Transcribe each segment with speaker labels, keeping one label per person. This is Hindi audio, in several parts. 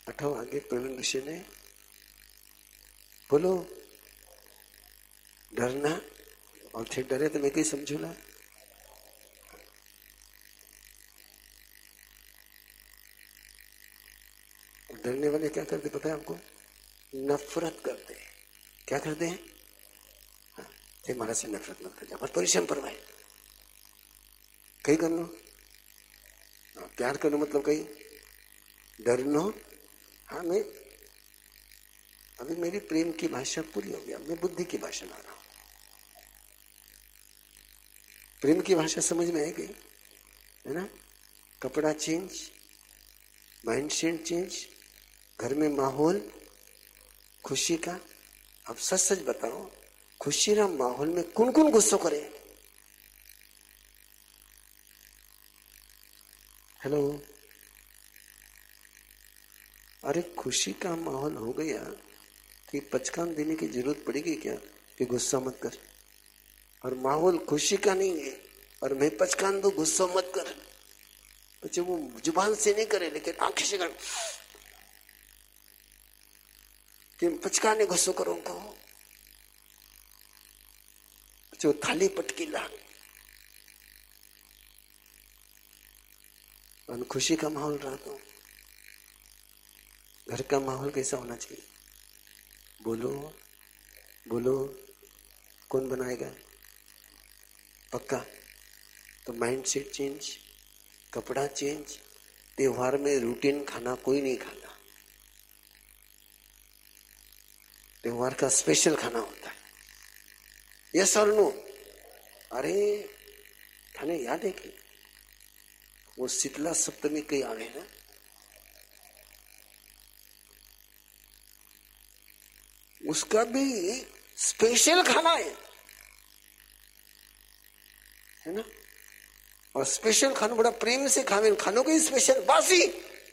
Speaker 1: अठो आगे प्रवीण ऋषि ने बोलो डरना, और थे डरे तो मैं कहीं समझू ना। डरने वाले क्या करते पता है आपको? नफरत करते हैं। क्या करते हैं? हाँ, थे महाराज से नफरत मत कर जा, बस परिश्रम करवाए, कहीं कर लो। प्यार करो मतलब कहीं डरनो। हाँ, मैं अभी मेरी प्रेम की भाषा पूरी हो गया, मैं बुद्धि की भाषा ला रहा हूं। प्रेम की भाषा समझ में है कहीं? है ना? कपड़ा चेंज, माइंड सेट चेंज, घर में माहौल खुशी का। अब सच सच बताओ, खुशी ना माहौल में कौन कौन गुस्सा करे? हेलो, अरे खुशी का माहौल हो गया कि पचकान देने की जरूरत पड़ेगी क्या कि गुस्सा मत कर? और माहौल खुशी का नहीं है और मैं पचकान दो गुस्सा मत कर, तो वो जुबान से नहीं करे लेकिन आंखें से कर कि पचकाने गुस्सा करो उनको, जो थाली पटकी ला। और खुशी का माहौल रहा तो घर का माहौल कैसा होना चाहिए? बोलो बोलो, कौन बनाएगा? पक्का? तो माइंड सेट चेंज, कपड़ा चेंज। त्योहार में रूटीन खाना कोई नहीं खाता, त्योहार का स्पेशल खाना होता है। यस और नो? अरे थाने याद है कि वो शीतला सप्तमी कई आवे ना, उसका भी स्पेशल खाना है ना? और स्पेशल खाना बड़ा प्रेम से खावे, खानों का ही स्पेशल बासी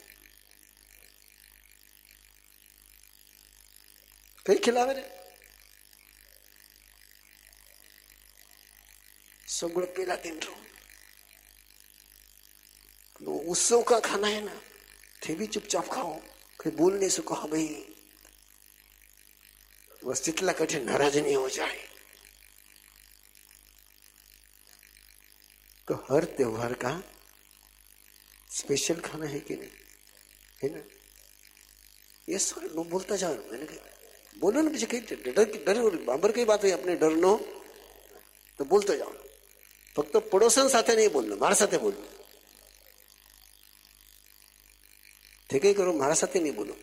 Speaker 1: कई खिलावे रे। सब बड़ा पहला दिन रो तो उत्सव का खाना है ना, थे भी चुपचाप खाओ, कहीं बोल नहीं सको। हाँ भाई, बस शीतला कठे नाराज नहीं हो जाए। तो हर त्योहार का स्पेशल खाना है कि नहीं? है ना? ये सर नो बोलता जाओ, मैंने कहा बोलो ना, पीछे कहीं डर बाबर की बात है, अपने डर नो तो बोलते जाओ। फक्त पड़ोसन साथे नहीं बोलना, मारा साथे बोलो। ठीक है, करो, मारा साथे नहीं बोलो।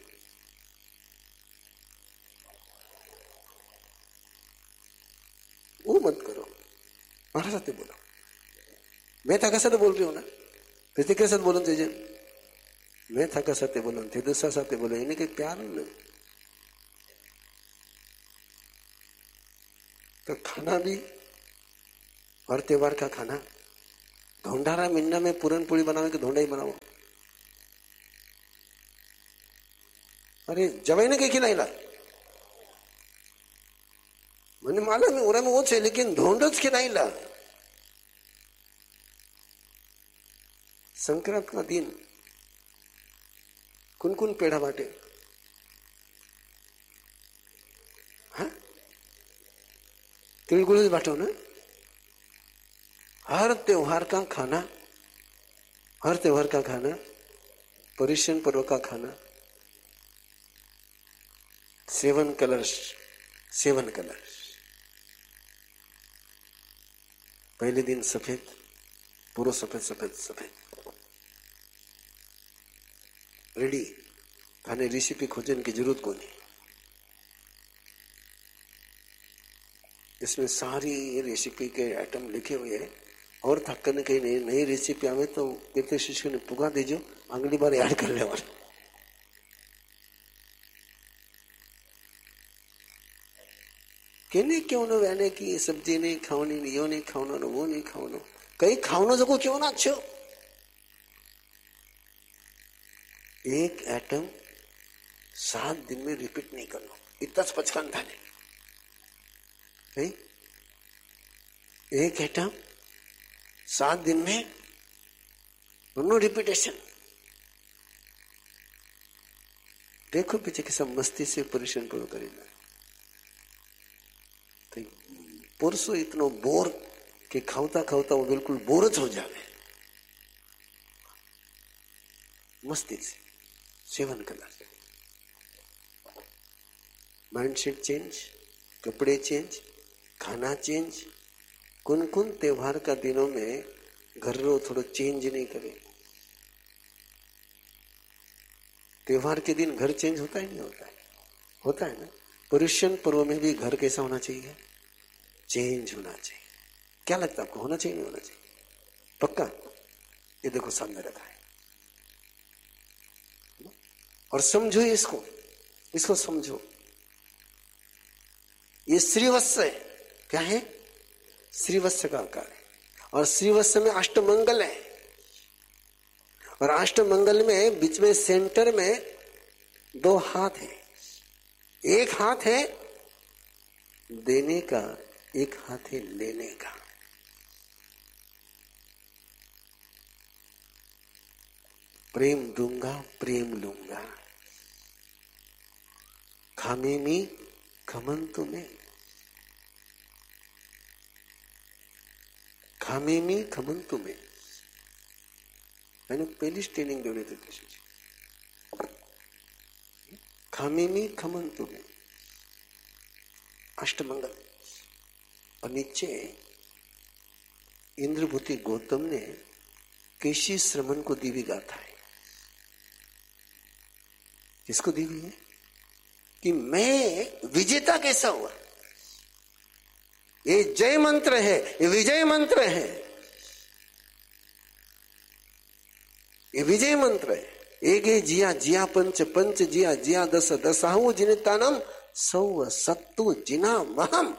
Speaker 1: वो मत करो, मारा साथे बोलो। मैं थाका साथे बोल रही हूं ना, फिर के साथ बोलो तेजे, मैं थाका साथे बोलो, थे दूसरा साथे बोलो, इन्हें के प्यार न। तो खाना भी हर त्योहार का खाना, धोंडारा मिन्ना में पूरन पूरी बनाओ कि धोंडा ही बनाओ? अरे जवाई ने कहीं खिलाइला, मैंने मालूम है उरा में वो छे, लेकिन धोंडो खिलाइला। संक्रांत का दिन कुन कुन पेड़ा बाटे? हाँ, तिलगुल बांटो ना। हर त्योहार का खाना, हर त्योहार का खाना, पर्युषण पर्व का खाना, सेवन कलर्स, सेवन कलर्स। पहले दिन सफेद, पूरा सफेद सफेद सफेद रेडी, थाने रेसिपी खोजने की जरूरत को नहीं। इसमें सारी रेसिपी के आइटम लिखे हुए हैं, और थकने कहीं नई रेसिपी आवे तो कहते शिष्य ने पुगा दीजो, अगली बार याद कर ले। और कहने क्यों न वेने की सब्जी नहीं खावनी, यो नहीं खावनो, वो नहीं खावनो, कई खावनो जको क्यों ना छो। एक आइटम 7 दिन में रिपीट नहीं करना, इतना पचकान था नहीं। एक आइटम 7 दिन में, नो रिपीटेशन। देखो पीछे के सब मस्ती से परिश्रम पूरा करेगा। तो पुरुषो इतनो बोर कि खावता खावता वो बिल्कुल बोरज हो जावे। मस्ती से सेवन करना चाहिए। माइंडसेट चेंज, कपड़े चेंज, खाना चेंज। कुन कुन त्योहार का दिनों में घर रो थोड़ा चेंज नहीं करे। त्योहार के दिन घर चेंज होता ही नहीं होता है, होता है ना। पुरुषन पर्व में भी घर कैसा होना चाहिए? चेंज होना चाहिए। क्या लगता है आपको, होना चाहिए नहीं होना चाहिए? पक्का? ये देखो सामने रखा है और समझो इसको, इसको समझो। ये श्रीवत्स है। क्या है? श्रीवत्स का आकार है। और श्रीवत्स में अष्टमंगल है। और अष्टमंगल में बीच में सेंटर में दो हाथ है। एक हाथ है देने का, एक हाथ है लेने का। प्रेम दूंगा, प्रेम लूंगा। खामे में खमन तुम्हें, खामे में खमन तुम्हें। मैंने पहली ट्रेनिंग देने थे कृष्ण जी। खामे में खमन तुम्हें, अष्टमंगल। और नीचे इंद्रभूति गौतम ने केशी श्रमण को दी हुई गाथा है। किसको दी हुई है? कि मैं विजेता कैसा हुआ। ये जय मंत्र है, ये विजय मंत्र है, ये विजय मंत्र है। एक जिया जिया पंच, पंच जिया जिया दस, दसाहु जिनितानम सौ सत्तु जिना महम।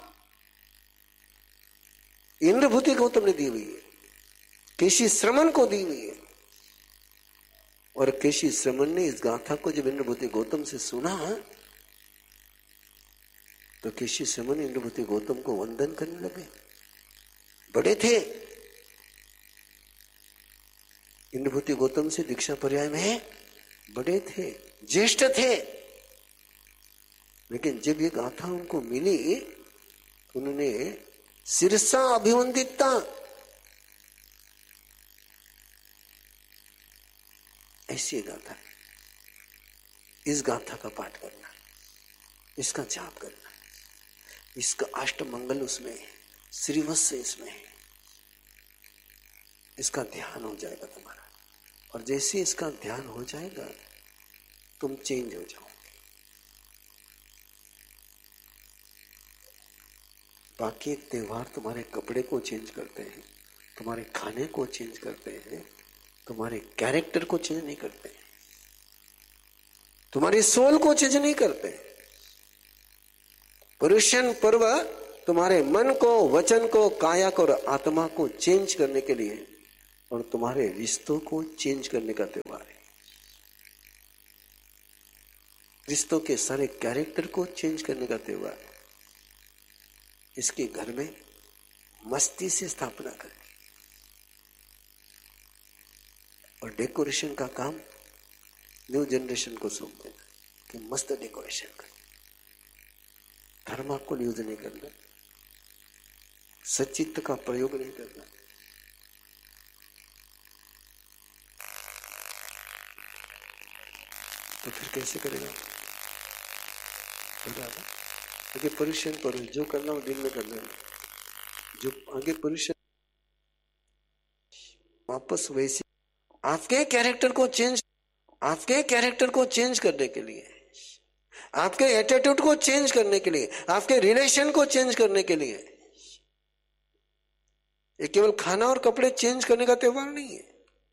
Speaker 1: इंद्रभूति गौतम ने दी हुई है, केशी श्रमण को दी हुई है। और केशी श्रमण ने इस गाथा को जब इंद्रभूति गौतम से सुना तो केशी श्रमण इंद्रभूति गौतम को वंदन करने लगे। बड़े थे इंद्रभूति गौतम से, दीक्षा पर्याय में बड़े थे, ज्येष्ठ थे। लेकिन जब ये गाथा उनको मिली तो उन्होंने सिरसा अभिवंदिता, ऐसी गाथा है। इस गाथा का पाठ करना, इसका जाप करना, इसका अष्टमंगल उसमें है, श्रीवत्स इसमें है। इसका ध्यान हो जाएगा तुम्हारा। और जैसे इसका ध्यान हो जाएगा तुम चेंज हो जाओगे। बाकी त्योहार तुम्हारे कपड़े को चेंज करते हैं, तुम्हारे खाने को चेंज करते हैं, तुम्हारे कैरेक्टर को चेंज नहीं करते, तुम्हारी सोल को चेंज नहीं करते। पुरुषन पर्व तुम्हारे मन को, वचन को, काया को और आत्मा को चेंज करने के लिए और तुम्हारे रिश्तों को चेंज करने का त्योहार है। रिश्तों के सारे कैरेक्टर को चेंज करने का त्योहार है। इसके घर में मस्ती से स्थापना करनी और डेकोरेशन का काम न्यू जनरेशन को सौंप देना कि मस्त डेकोरेशन कर। धर्म को यूज नहीं करना, सचित्त का प्रयोग नहीं करना। तो फिर कैसे करेगा? आगे परिश्रम करो, जो करना हो दिन में करना है। जो आगे परिश्रम वापस वैसे आपके कैरेक्टर को चेंज, आपके कैरेक्टर को चेंज करने के लिए, आपके एटीट्यूड को चेंज करने के लिए, आपके रिलेशन को चेंज करने के लिए। ये केवल खाना और कपड़े चेंज करने का त्योहार नहीं है,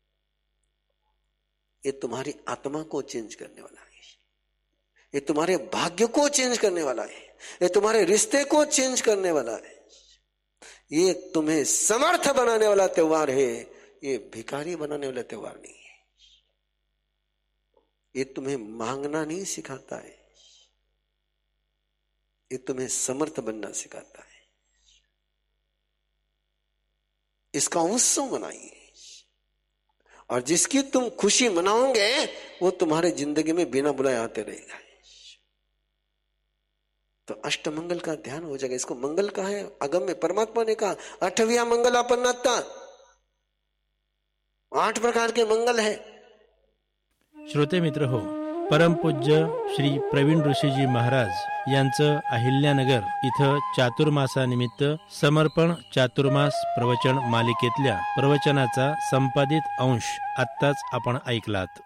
Speaker 1: ये तुम्हारी आत्मा को चेंज करने वाला है, ये तुम्हारे भाग्य को चेंज करने वाला है, ये तुम्हारे रिश्ते को चेंज करने वाला है, ये तुम्हें समर्थ बनाने वाला त्योहार है, ये भिखारी बनाने वाला त्योहार नहीं है। ये तुम्हें मांगना नहीं सिखाता है, ये तुम्हें समर्थ बनना सिखाता है। इसका उत्सव मनाइए और जिसकी तुम खुशी मनाओगे वो तुम्हारे जिंदगी में बिना बुलाए आते रहेगा। तो अष्टमंगल का ध्यान हो जाएगा। इसको मंगल कहा है अगम में, परमात्मा ने कहा 8वां मंगल अपन्नता, 8 प्रकार के मंगल है।
Speaker 2: श्रोते मित्र हो, परमपूज्य श्री प्रवीण ऋषीजी महाराज यांचं अहिल्यानगर इथं चातुर्मासानिमित्त समर्पण चातुर्मास प्रवचन मालिकेतल्या प्रवचनाचा संपादित अंश आत्ताच आपण ऐकलात।